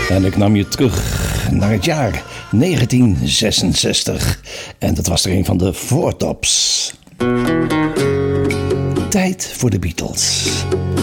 En ik nam je terug naar het jaar 1966. En dat was er een van de Four Tops. Tijd voor de Beatles.